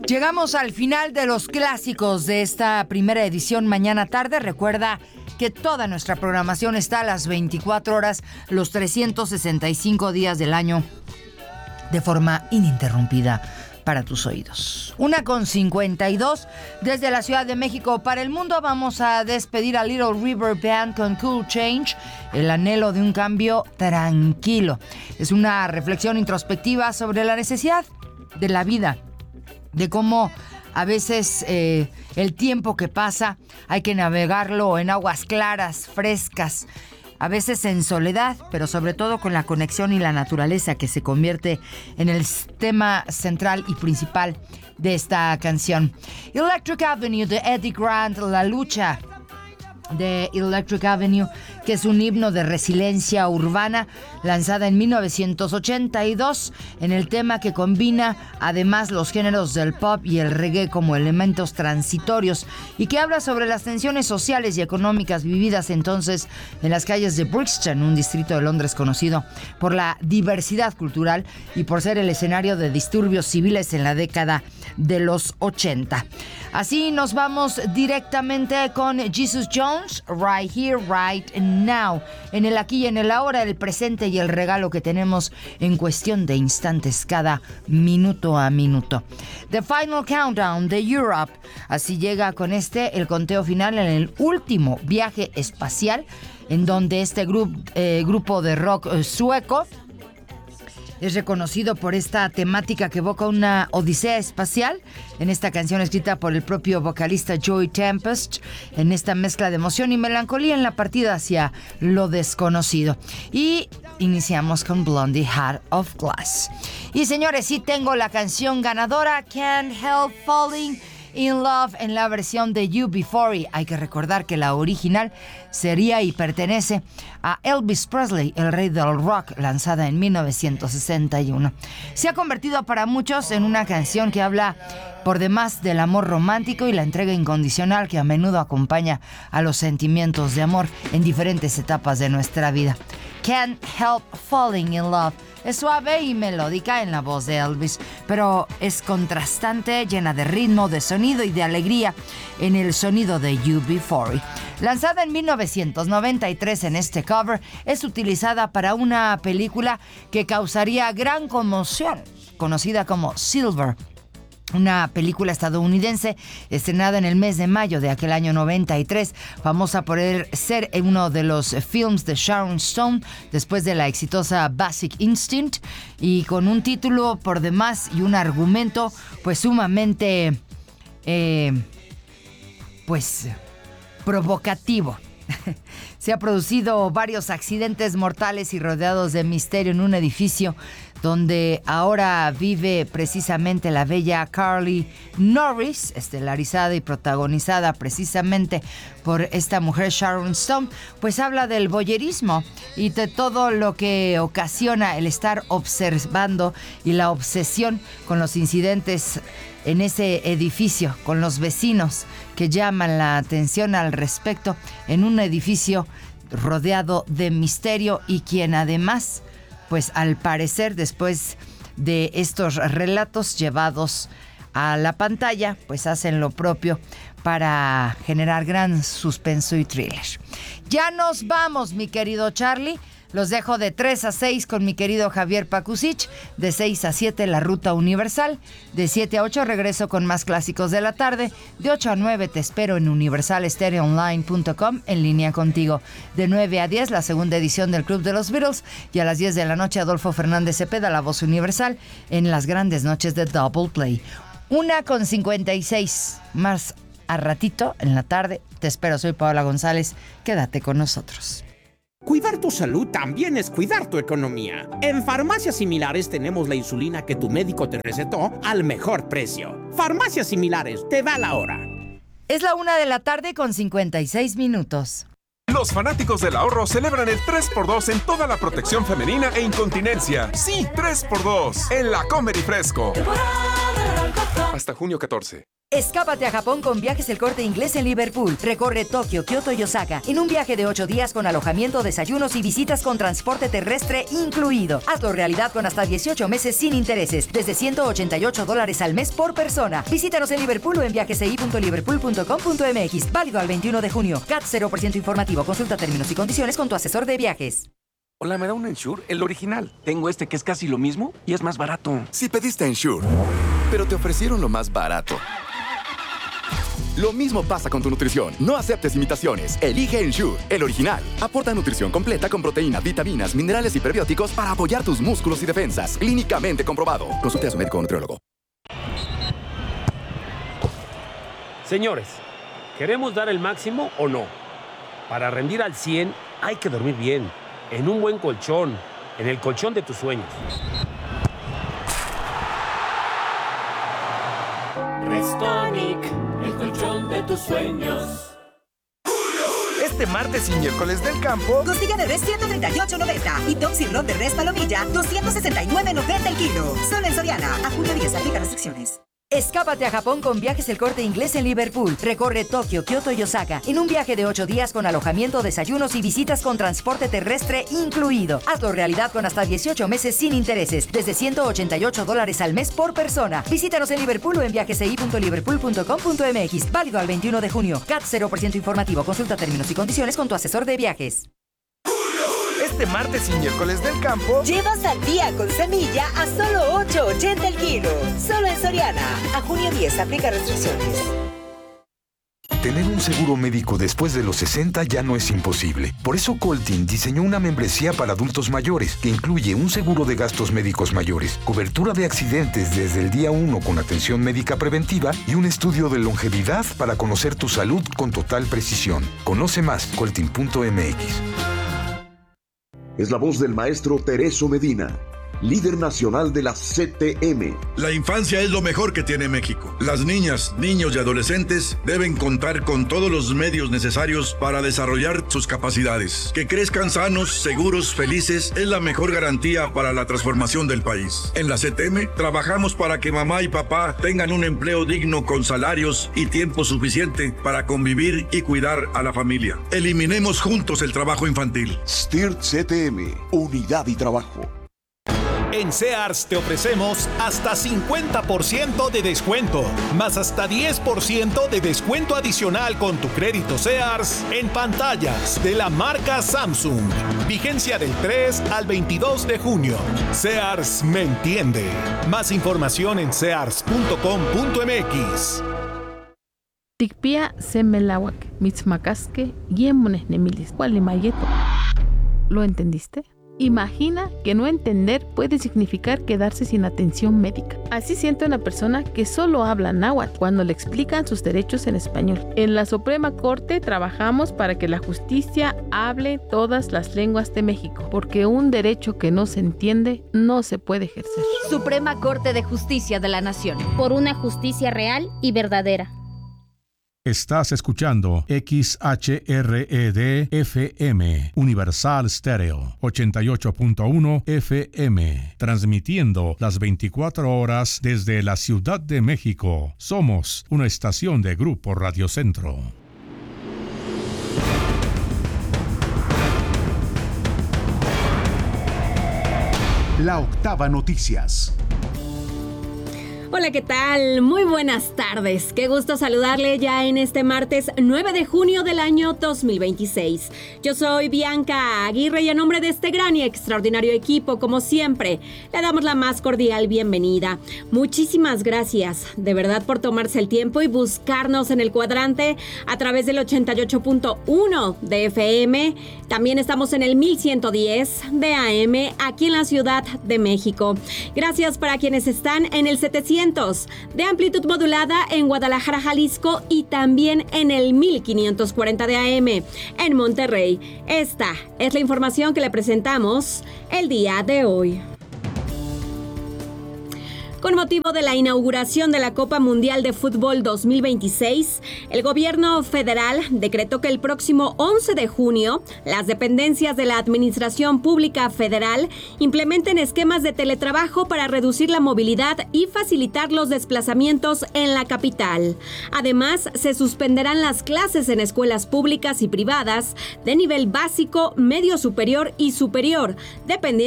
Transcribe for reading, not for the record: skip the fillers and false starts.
Llegamos al final de los clásicos de esta primera edición mañana tarde. Recuerda que toda nuestra programación está a las 24 horas, los 365 días del año, de forma ininterrumpida para tus oídos. 1:52 desde la Ciudad de México para el mundo. Vamos a despedir a Little River Band con Cool Change, el anhelo de un cambio tranquilo. Es una reflexión introspectiva sobre la necesidad de la vida, de cómo a veces el tiempo que pasa hay que navegarlo en aguas claras, frescas, a veces en soledad, pero sobre todo con la conexión y la naturaleza, que se convierte en el tema central y principal de esta canción. Electric Avenue de Eddie Grant, la lucha de Electric Avenue, que es un himno de resiliencia urbana, lanzada en 1982, en el tema que combina además los géneros del pop y el reggae como elementos transitorios, y que habla sobre las tensiones sociales y económicas vividas entonces en las calles de Brixton, un distrito de Londres conocido por la diversidad cultural y por ser el escenario de disturbios civiles en la década de los 80. Así nos vamos directamente con Jesus Jones, Right Here, Right Now, en el aquí y en el ahora, el presente y el regalo que tenemos en cuestión de instantes, cada minuto a minuto. The Final Countdown de Europe, así llega con el conteo final en el último viaje espacial, en donde este grupo de rock sueco es reconocido por esta temática que evoca una odisea espacial en esta canción escrita por el propio vocalista Joey Tempest, en esta mezcla de emoción y melancolía en la partida hacia lo desconocido. Y iniciamos con Blondie, Heart of Glass. Y señores, sí tengo la canción ganadora, Can't Help Falling in Love, en la versión de UB40. Hay que recordar que la original sería y pertenece a Elvis Presley, el rey del rock, lanzada en 1961. Se ha convertido para muchos en una canción que habla por demás del amor romántico y la entrega incondicional que a menudo acompaña a los sentimientos de amor en diferentes etapas de nuestra vida. Can't Help Falling in Love es suave y melódica en la voz de Elvis, pero es contrastante, llena de ritmo, de sonido y de alegría en el sonido de UB40. Lanzada en 1993 en este cover, es utilizada para una película que causaría gran conmoción, conocida como Silver, una película estadounidense estrenada en el mes de mayo de aquel año 93, famosa por ser uno de los films de Sharon Stone después de la exitosa Basic Instinct, y con un título por demás y un argumento pues sumamente provocativo. Se han producido varios accidentes mortales y rodeados de misterio en un edificio donde ahora vive precisamente la bella Carly Norris, estelarizada y protagonizada precisamente por esta mujer Sharon Stone. Pues habla del voyerismo y de todo lo que ocasiona el estar observando y la obsesión con los incidentes en ese edificio, con los vecinos que llaman la atención al respecto, en un edificio rodeado de misterio, y quien además, pues al parecer, después de estos relatos llevados a la pantalla, pues hacen lo propio para generar gran suspenso y thriller. Ya nos vamos, mi querido Charlie. Los dejo de 3 a 6 con mi querido Javier Pakusich, de 6 a 7 La Ruta Universal, de 7 a 8 regreso con más clásicos de la tarde, de 8 a 9 te espero en universalestereoonline.com, en línea contigo, de 9 a 10 la segunda edición del Club de los Beatles, y a las 10 de la noche Adolfo Fernández Cepeda, la voz universal, en las grandes noches de Double Play. 1:56 más a ratito en la tarde, te espero, soy Paola González, quédate con nosotros. Cuidar tu salud también es cuidar tu economía. En Farmacias Similares tenemos la insulina que tu médico te recetó al mejor precio. Farmacias Similares, te da la hora. Es la 1:56 p.m. Los fanáticos del ahorro celebran el 3x2 en toda la protección femenina e incontinencia. Sí, 3x2 en la Comer y Fresco. Hasta junio 14. Escápate a Japón con Viajes El Corte Inglés en Liverpool. Recorre Tokio, Kioto y Osaka en un viaje de 8 días con alojamiento, desayunos y visitas con transporte terrestre incluido. Hazlo realidad con hasta 18 meses sin intereses, desde $188 al mes por persona. Visítanos en Liverpool o en viajesei.liverpool.com.mx. Válido al 21 de junio. CAT 0% informativo. Consulta términos y condiciones con tu asesor de viajes. Hola, ¿me da un Ensure? El original. Tengo este que es casi lo mismo y es más barato. Si pediste Ensure, pero te ofrecieron lo más barato. Lo mismo pasa con tu nutrición. No aceptes imitaciones. Elige Ensure, el original. Aporta nutrición completa con proteínas, vitaminas, minerales y prebióticos para apoyar tus músculos y defensas. Clínicamente comprobado. Consulte a su médico o nutriólogo. Señores, ¿queremos dar el máximo o no? Para rendir al 100 hay que dormir bien, en un buen colchón, en el colchón de tus sueños. Restonic, el colchón de tus sueños. Este martes y miércoles del campo, costilla de res 138.90 y top sirloin de res palomilla 269.90 el kilo. Solo en Soriana. A junio 10 aplica restricciones. Escápate a Japón con Viajes El Corte Inglés en Liverpool. Recorre Tokio, Kioto y Osaka en un viaje de 8 días con alojamiento, desayunos y visitas con transporte terrestre incluido. Hazlo realidad con hasta 18 meses sin intereses, desde $188 al mes por persona. Visítanos en Liverpool o en viajesei.liverpool.com.mx. Válido al 21 de junio. CAT 0% informativo. Consulta términos y condiciones con tu asesor de viajes. este martes y miércoles del campo, lleva sandía con semilla a solo $8.80 el kilo. Solo en Soriana. A junio 10 aplica restricciones. Tener un seguro médico después de los 60 ya no es imposible. Por eso Coltin diseñó una membresía para adultos mayores que incluye un seguro de gastos médicos mayores, cobertura de accidentes desde el día 1 con atención médica preventiva y un estudio de longevidad para conocer tu salud con total precisión. Conoce más, coltin.mx. Es la voz del maestro Tereso Medina, líder nacional de la CTM. La infancia es lo mejor que tiene México. Las niñas, niños y adolescentes deben contar con todos los medios necesarios para desarrollar sus capacidades. Que crezcan sanos, seguros, felices es la mejor garantía para la transformación del país. En la CTM trabajamos para que mamá y papá tengan un empleo digno con salarios y tiempo suficiente para convivir y cuidar a la familia. Eliminemos juntos el trabajo infantil. STIRT CTM, unidad y trabajo. En Sears te ofrecemos hasta 50% de descuento, más hasta 10% de descuento adicional con tu crédito Sears en pantallas de la marca Samsung. Vigencia del 3 al 22 de junio. Sears me entiende. Más información en sears.com.mx. Tikpia semelawak, mitzmacasque, yemones nemilis, cualimayeto. ¿Lo entendiste? Imagina que no entender puede significar quedarse sin atención médica. Así siente una persona que solo habla náhuatl cuando le explican sus derechos en español. En la Suprema Corte trabajamos para que la justicia hable todas las lenguas de México, porque un derecho que no se entiende no se puede ejercer. Suprema Corte de Justicia de la Nación. Por una justicia real y verdadera. Estás escuchando XHRED FM, Universal Stereo, 88.1 FM, transmitiendo las 24 horas desde la Ciudad de México. Somos una estación de Grupo Radio Centro. La Octava Noticias. Hola, ¿qué tal? Muy buenas tardes. Qué gusto saludarle ya en este martes 9 de junio del año 2026. Yo soy Bianca Aguirre y a nombre de este gran y extraordinario equipo, como siempre, le damos la más cordial bienvenida. Muchísimas gracias, de verdad, por tomarse el tiempo y buscarnos en el cuadrante a través del 88.1 de FM. También estamos en el 1110 de AM aquí en la Ciudad de México. Gracias para quienes están en el 700 de amplitud modulada en Guadalajara, Jalisco, y también en el 1540 de AM en Monterrey. Esta es la información que le presentamos el día de hoy. Con motivo de la inauguración de la Copa Mundial de Fútbol 2026, el gobierno federal decretó que el próximo 11 de junio, las dependencias de la Administración Pública Federal implementen esquemas de teletrabajo para reducir la movilidad y facilitar los desplazamientos en la capital. Además, se suspenderán las clases en escuelas públicas y privadas de nivel básico, medio superior y superior, dependiendo